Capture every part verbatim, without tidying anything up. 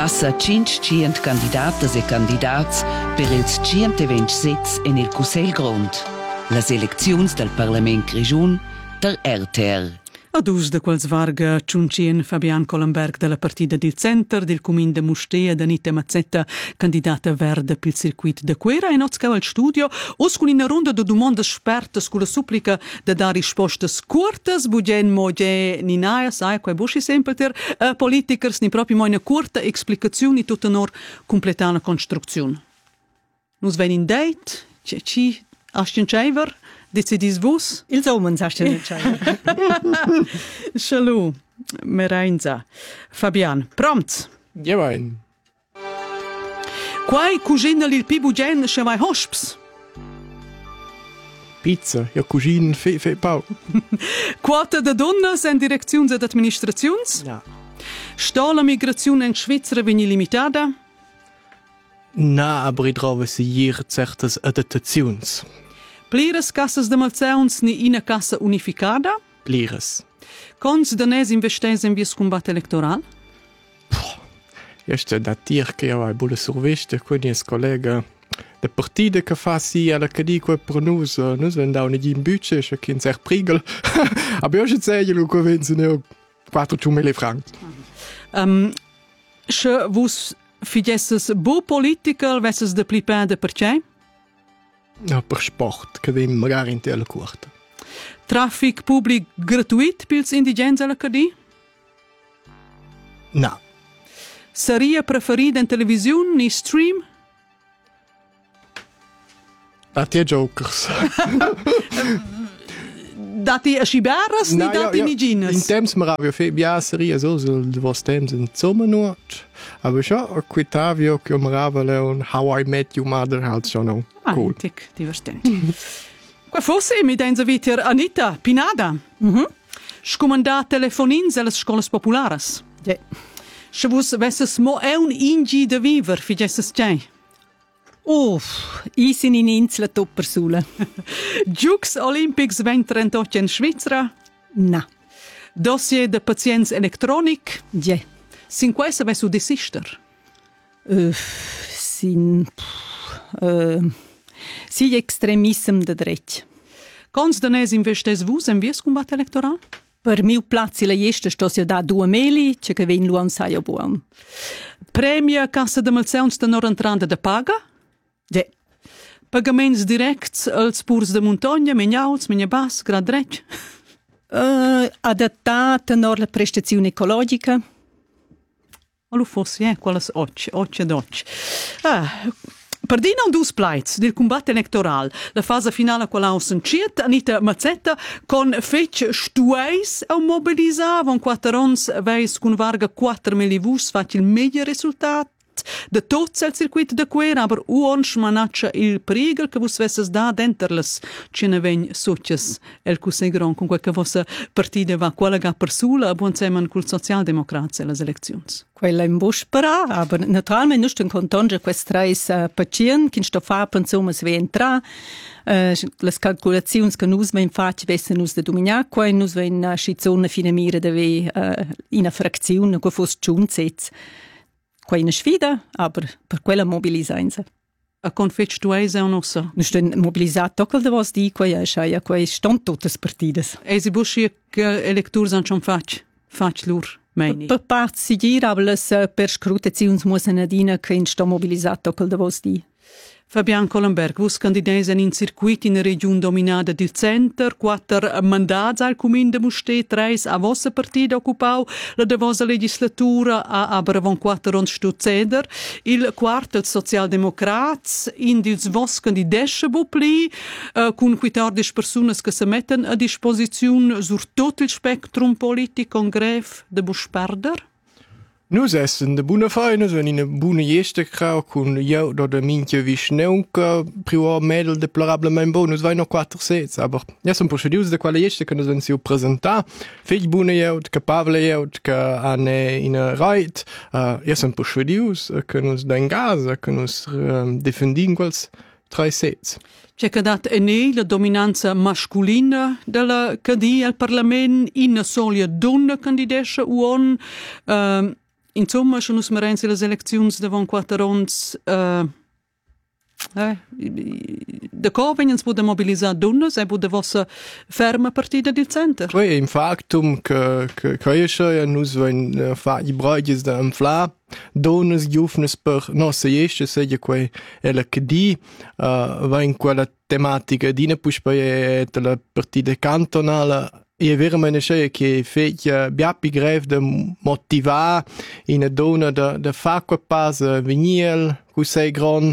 passa cinquecento candidatas e candidats per ils centoventi sitz en il Cussegl Grund. Las elecziuns del Parlament Grischun der R T R. Ad us de quels varga Ciuncien Fabian Collenberg della partida del Center, del Cumin de Mustea, Danita Mazzetta, candidata verde pil circuit de Quera, e nozcau al studio, us con una ronda de domandas spertas con la supplica de dar rispostas curtas, bugen moge ni naia, sai, quai busci sempre ter uh, politikers, ni proprio mo una curta explicazione tutta nor completare la construzione. Nus ven in date, ci, ci, asciencever, decidis vos? Ils omens asciencever. Shalom, Mereinza. Fabian, prompt? Jawein. Quai cugina il pi bugen che vai hosps? Pizza, ja cugin fe fe pau. Quota de donnas en direcziuns ed administraziuns? Ja. Sta la migrazione in Svizzera vegni limitata? Na, aber ich traue sie hier certes Adaptations. Plires cassas de malzeuns ni ina cassa unificada? Plires. Cons danès investès en vies combat electoral? Este da tir che io hai bulle surveste con i collega de partide che fa si alla che dico per nus, nus venda un in budget che kin ser prigel. Aber io sei lo convenzione quattrocento francs. Um, che vos figesses bo political versus de plipin de percei? Ja, per sport, che vem magari in tele corta. Traffic public gratuit pils indigens alla cadi? No. Seria preferida in televisione ni stream? Dati a jokers. Dati a scibarras ni dati ni gines? In temps maravio fe bia seria so de vos temps in sommernuot. Aber schon, quitavio che maravio un How I Met Your Mother halt schon noch cool. Ah, tic, divertente. Qua fosse mi denza viter Anita Pinada. Mhm. Scomandà telefonins alle scolas populares. Ja. Se vos vesses mo è un ingi de viver, figesses tjei. Uff, i sin in insla top persula. Jux Olympics ventotto in Svizzera. Na. Dossier de pazienz electronic. Ja. Sin questa vessu desister. Uff, sin... Uh, si extremissem de dretg. Cons danès investes vus en vies combat electoral? Per miu plazzi la jesta sto si da due meli, ce che ven luan saio buon. Premia cassa de malzeuns de nor entranda de paga? Ja. Pagaments directs als purs de montagna, megnauls, megna bas, grad dretg? Uh, adattata nor la prestazione ecologica. Allo fossi, eh, quelles occhi, occhi ed occhi. Ah, per dire un dus plaits del combat electoral, la fase finale quella ho sentito, Anita Mazzetta, con fece stueis a mobilizzare, con quattro ons, veis con varga quattro millivus, faccio il meglio risultato de tots il circuit de Quera, aber uonsch manaccia il prigel che vos vesses da denterles, ce ne vegn socies el Cussegron, con quel che vossa partida va quella ga per sula, a buon seman col socialdemocrazia les eleczions. Quella in buspera, aber naturalmente nus ten contonge quest treis uh, pacien, kin sto fa pensum es ve entra, uh, les calculazions che nus ven fac vessen nus de dominiacqua, nus ven uh, schizona fine mira de ve uh, ina frazione, co fos giunzets. Qua una sfida, aber per quella mobilisanza. A con fece stueis è un osso? Nus ten mobilisat tockel de vos di, qua ja schaia, qua ston totes partides. E si busci che electors han schon fac, fac lur. Meini. Per part si dir, aber les uh, per scrutazions mussen adina che in sto mobilisat tockel de vos di. Fabian Collenberg, vos candidats in circuit in region dominata del Center, quattro mandats al Cumin de Mustea, treis a vostra partida occupau, la de vostra legislatura a aber von quattro on stutzeder, il quarto il Socialdemocrats, in dils vos candidesce bupli, uh, con quattordici personas che se metten a disposizione sur tot il spectrum politico con gref de busperder? Nus essen de bune feine, wenn in bune jeste krau, kun jo do de mintje vi schneunke, prior medel deplorablement bo, nus vai noch quattro sets, aber ja, son procedius de quale jeste, que nus ven si presenta, fig bune jeut, que pavle jeut, que ane in a reit, uh, ja, son procedius, que nus den gas, que nus um, defendin quals tre sets. C'è che dat ene la dominanza masculina della C D al Parlament, in solia donna candidesce uon, um, insomma, schon us merenzi las elecziuns davon quattro ons, uh, eh, da co vengens bude mobilisar dunnas e bude vossa ferma partida del center. Oui, im factum che che che io nus ven fa i broides da infla donnas giufnes per nossa este seja quei ela che di uh, va in quella tematica dina puspa la partida cantonale. E veramente c'è che fece biappi greve de motivar in a donna da da fa qua pas venir cu sei gran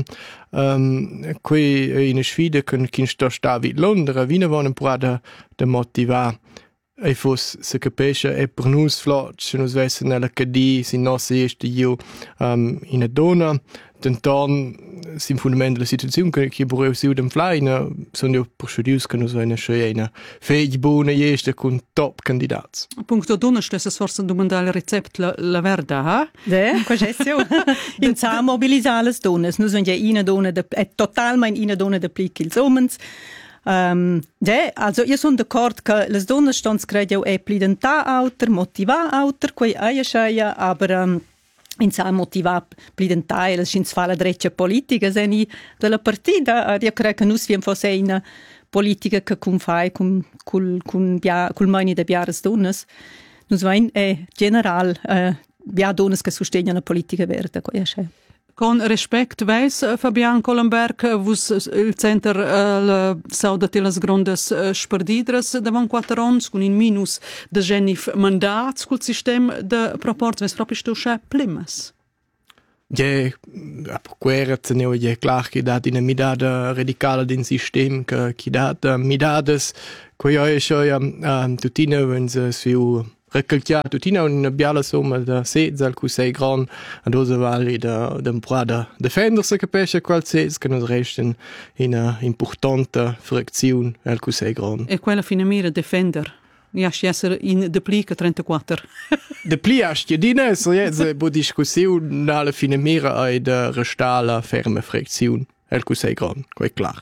um, qui in a sfida con kin sto stavi Londra vina von pro da da motivar e fos se capisce e per nus flot se nus vessen nella cadi sin nossa este io um, in a donna tentan sin fundament la situazione che che vorrei si udem flaina sono io procedus che nus venne scena fei buona este con top candidats. Punto donna stessa sforza domandare il recept la, la verda, ha? De, quasessio. In sa mobilisare le donne, nus venne ina donna de è totalmente ina donna de plic ils omens. Um, de, also io sono d'accordo che le donne stanno credo è plidentà auter, motivà auter, quei aia sceia, aber um, in sa motivar plidentà e sin fa la dreccia politica seni della partita, io credo che nus vien fosse una politica che con fai con col con bia col mani de biares donnes. Nus vain è general eh, bia donnes che sostengono la politica verde, quei sceia. Con respect veis, Fabian Collenberg, vus il center uh, saudat las grandes uh, sperdidras davant quattro ons, con in minus de genif mandats col sistem de proport, veis proprio sto sche plimas. Ja, per quera teneu ja clar che dat in a midada radicala din sistem che che dat midades quei oi scho ja um, tutina wenn se su recalciato tutina una biala somma da sez al cu sei gran a dose vali da da prada defender se capisce qual sez che nos resten in a importante frazione al cu sei gran. E quella fine mira defender. Ja, esser in de plica trentaquattro. De pliastia dina so jetzt bo discussione alla fine mira ai da restala ferme frazione al cu sei gran, quei clar.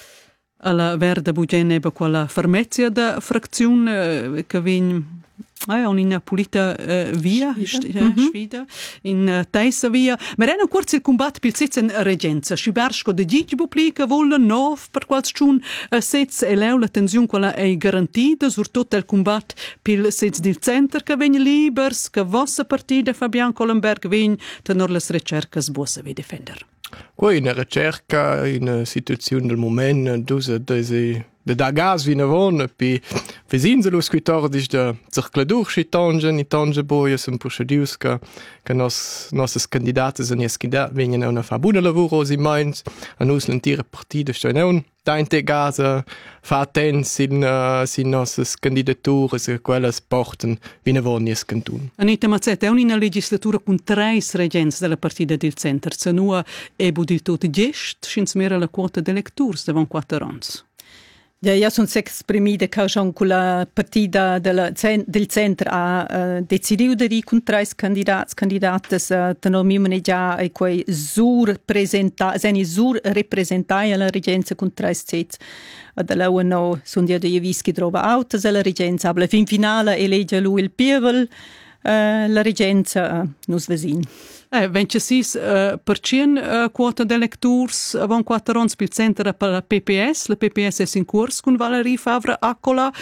Alla verda bugene eba quella fermezia da frazione che vin Ah, on in pulita uh, via, sfida, mm-hmm. sfida in uh, teisa via. Ma era curz il combat pil sez in regenza. Scibarsco de dici buplica vola nov per quals chun uh, sez e leu la tensione quella è garantita sur tutto il combat pil sez del center che vegn libers, che vossa partida Fabian Collenberg vegn tenor las ricercas buosa vi defender. Qua in ricerca in una situazione del momento dose dese de da gas wie nevon pi vesinse lo scritordisch de circladur chitangen i tange boies un procedus que que nos nosses candidates an eskinda venien una fa buna lavoro si meint an us lentire partide sto neun dainte gase fa ten sin uh, sin nosses candidatures e quelles porten wie nevon eskentun. Anita Mazzetta, è una legislatura con tre regents della partita del center, se nua e budil tot gest, schins mera la quota de lecturs davant quattro ans. Ja, io sono esprimida che con la partita del, del centro ha uh, decidido di con tre candidati candidates uh, tenomimene già e quei sur presenta seni sur representai alla regenza con tre sets della uno sono dia de vischi trova autas alla regenza aber fin finale elegge lui il pievel uh, la regenza uh, nos vesin. Eh, ventisei uh, per cento uh, quota de lecturs avant quattro ans pil centro per la P P S, la P P S è in corso con Valerie Favre Accola.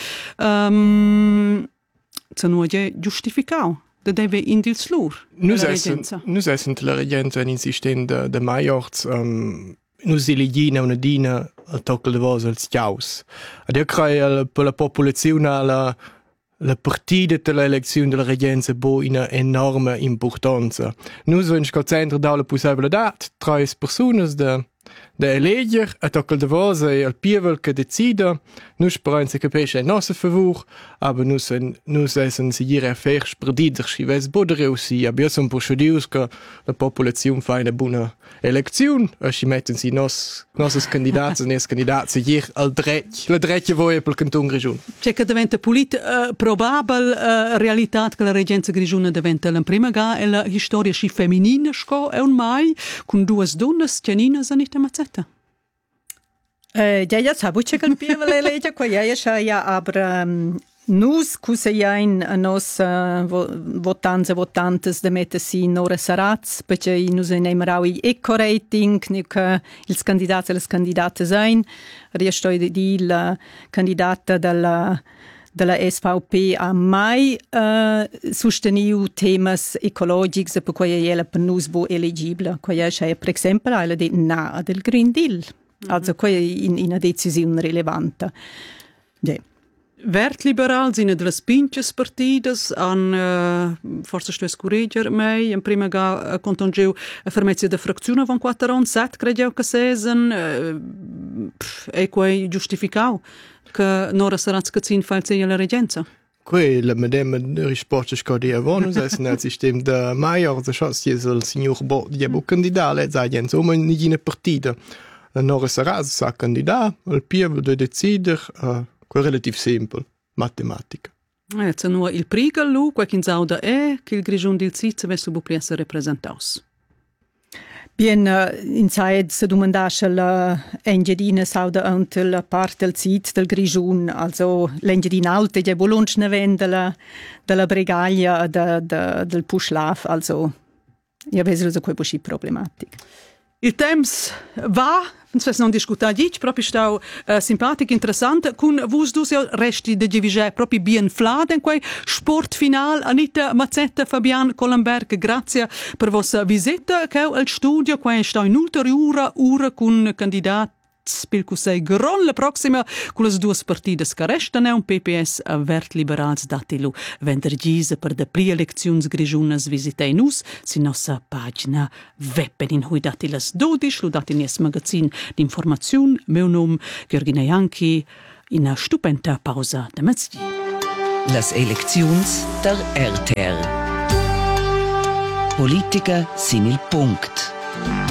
Um, se non è giustificato, da deve in il slur. Nus essen, nus essen la regenza in sistema de, de Majorz, um, nus elegina una dina al tocco de vos als chiaus. Ad io creio per la popolazione alla la partita della elezione della regenza ha una enorme importanza. Noi abbiamo il centro della possibilità tra le persone da de eleger a tocco de vose e al pievel che decida. Noi speriamo che capisce il nostro favore, aber noi siamo sicuri a fare sperdidere si ves bodere aussi. Abbiamo un procedure che la popolazione fa una buona elezione e si mettono i nostri candidati e i nostri candidati hier al dretto, la dretto voi per il canton Grigiun. C'è che diventa polit uh, probabile uh, realtà che la regenza Grigiuna diventa la prima ga e la storia si femminile sco è un mai con due donne Giannina Anita Mazzetta. Ja, ja, sabu c'è che il pievel legge qua ja ja aber um, Nus cusejain a nos uh, votants e votantes de metta si Nora Sarats, perché nus enem rau i eco-rating, ni che ils candidats e les candidates ein. Riestoi di di la candidata della della S V P ha mai uh, sosteniu temas ecologics e per cui ella per nus bo eligibile. Quai è, per esempio, ella dit na del Green Deal. Mm-hmm. Also, quai in, in una decisione rilevante. Yeah. Vert liberals in delle pinches partidas an uh, forse sto scorregger mei in prima ga uh, contongeu a fermezia de frazione van quattro on set credevo che sesen uh, e quei giustificau che Nora Sarats cazin false la regenza. Qui la medema risposta scodi avonus es nel sistema de Maior de chance il signor Bo di bu candidato za jens o in una partita. La Nora Sarats sa candidat, il pievo de decider uh, Qua relativ simpel, matematica. Eh, c'è nur il prigalo, quel che sauda è che il grigion del Zizza verso bu plessa representaus. Bien, uh, in Zeit se domandasce la Engedina sauda ante la parte del Zizza del grigion, also l'Engedina alte je bolunch ne ven della della bregaglia da da del Puschlaf, also ja vesel so quei buschi problematic. Il temps va, non non discutar dic, proprio stau uh, simpatico, interessante, con vus dus resti de divige proprio bien flad in quei sport final. Anita Mazzetta, Fabian Collenberg, grazie per vostra visita che al studio, quei stau in ulteriore ora, ora con candidat spil cu sei gron la proxima con le due partidas che restano un P P S a Vert Liberals datilu venerdis per de pre-eleczions grigiunas visitei nus si nostra pagina web in hui datilas dodici lu dati nies magazin d'informaziun meu nom Georgina Janki in a stupenda pausa de mezzi. Las eleczions der R T R. Politica sin il punct.